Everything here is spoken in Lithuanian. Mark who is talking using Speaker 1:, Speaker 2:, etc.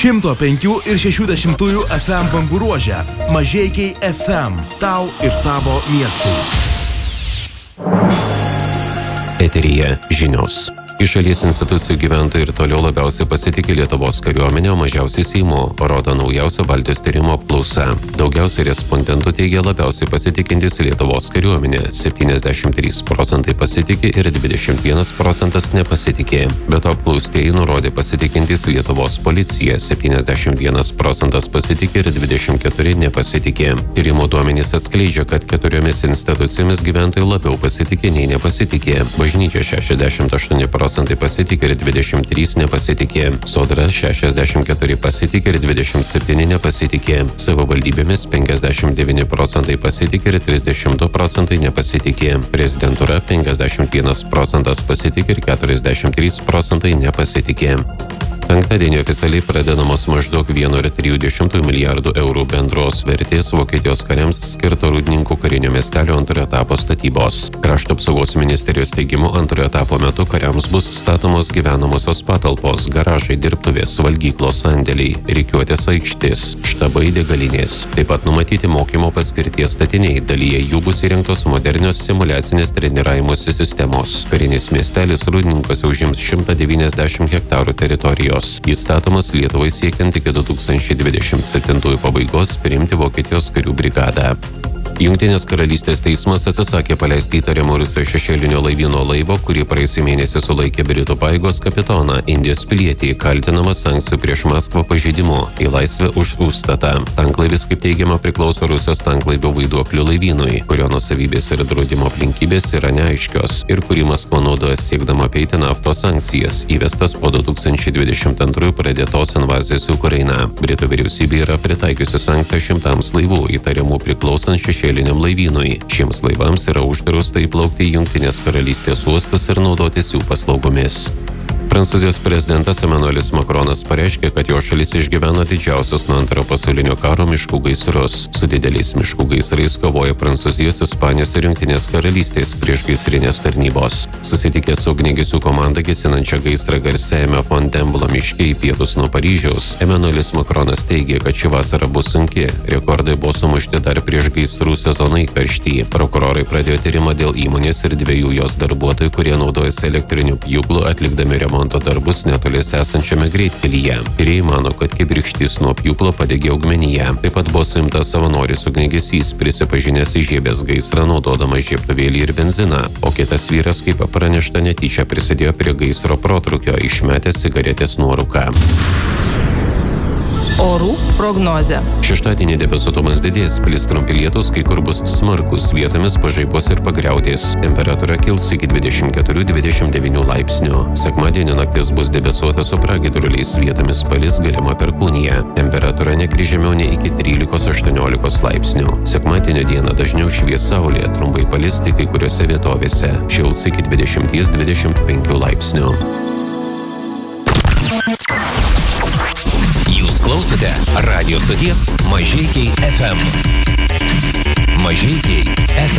Speaker 1: 105 ir 60 FM bangų ruože. Mažeikiai FM. Tau ir tavo miestui.
Speaker 2: Eteryje žinios. Iš šalies institucijų gyventojai ir toliau labiausiai pasitikė Lietuvos kariuomenė, o mažiausiai Seimu, rodo naujausia Baltijos tyrimo apklausa. Daugiausiai respondentų teigia labiausiai pasitikintis Lietuvos kariuomenė, 73% pasitikė ir 21% nepasitikė. Be to apklaustieji nurodė pasitikintis Lietuvos policija, 71% pasitikė ir 24% nepasitikė. Tyrimo duomenys atskleidžia, kad 4 institucijomis gyventojai labiau pasitikė nei nepasitikė. Bažnyčia 68% pasitikė ir 23 nepasitikė. Sodra 64 pasitikė ir 27 nepasitikė. Savivaldybėmis 59% pasitikė ir 32% nepasitikė. Prezidentūra 51% pasitikė ir 43% nepasitikė. Penktadienį oficialiai pradedamos maždaug 1,3 milijardų eurų bendros vertės Vokietijos kariams skirto Rūdninkų karinio miestelio antrojo etapo statybos. Krašto apsaugos ministerijos teigimu antrojo etapo metu kariams bus statomos gyvenamosios patalpos, garažai, dirbtuvės, valgyklos, sandėliai, rikiuotės aikštės, štabai, degalinės. Taip pat numatyti mokymo paskirties statiniai, dalyje jų bus įrengtos modernios simuliacinės treniravimosi sistemos. Karinis miestelis Rūdninkuose užims 190 hektarų teritorijos. Jis statomas Lietuvai siekiant iki 2027 pabaigos priimti Vokietijos karių brigadą. Jungtinės karalystės teismas atsisakė paleisti įtariamo Rusijos šešėlinio laivyno laivo, kurį praėjusį mėnesį sulaikė Britų pajėgos kapitoną, Indijos pilietį, kaltinamą sankcijų prieš Maskvą pažeidimu, į laisvę už užstatą. Tanklaivis, kaip teigiama, priklauso Rusijos tanklaivio vaiduoklių laivynui, kurio nuosavybės ir draudimo aplinkybės yra neaiškios ir kurį Maskva naudoja siekdama apeiti naftos sankcijas, įvestas po 2022 pradėtos invazijos į Ukrainą. Britų vyriausybė yra pritaikiusi sankcijas šimtams laivų įtariamų priklausant šešėliniam laivynui. Šiems laivams yra uždrausta įplaukti į Jungtinės karalystės uostus ir naudotis jų paslaugomis. Prancūzijos prezidentas Emmanuelis Macronas pareiškė, kad jo šalis išgyveno didžiausius nuo antrojo pasaulinio karo miškų gaisrus. Su dideliais miškų gaisrais kovoja Prancūzijos, Ispanijos ir Jungtinės karalystės priešgaisrinės tarnybos. Susitikęs su ugniagesių komanda gesinančia gaisrą garsiajame Fontainebleau miške į pietus nuo Paryžiaus, Emmanuelis Macronas teigė, kad ši vasara bus sunki. Rekordai buvo sumušti dar prieš gaisrų sezoną įkarštį. Prokurorai pradėjo tyrimą dėl įmonės ir 2 jos darbuotojų, kurie naudojasi elektriniu pjūklu atlikdami remontą darbus netoliese esančiame greitkelyje. Tyrėjai mano, kad kibirkštys nuo pjūklo padegė augmeniją. Taip pat buvo suimtas savanoris ugniagesys, prisipažinęs įžiebęs gaisrą naudodamas žiebtuvėlį ir benziną, o kitas vyras, kaip pranešta, netyčia prisidėjo prie gaisro protrūkio, išmetęs cigaretės nuorūką.
Speaker 3: Orų prognozė.
Speaker 2: Šeštadienį debesuotumas didės, plis trumpi lietūs, kai kur bus smarkus, vietomis pažaibos ir pagriaudės. Temperatūra kils iki 24-29 laipsnių. Sekmadienį naktis bus debesuota su pragiedruliais, vietomis palis, galima perkūnija. Temperatūra nekris žemiau nei iki 13-18 laipsnių. Sekmadienio dieną dažniau švies saulė, trumpai palis tik kai kuriuose vietovėse. Šils iki 20-25 laipsnių. Klausote radio stoties Mažeikiai FM. Mažeikiai FM.